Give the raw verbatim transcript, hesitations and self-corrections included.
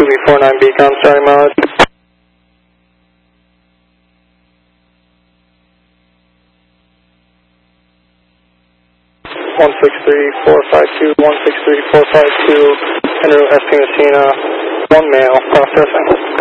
two B four nine Beacon, starting mileage. one six three four five two, one six three four five two, en route Espino Messina, one male, processing.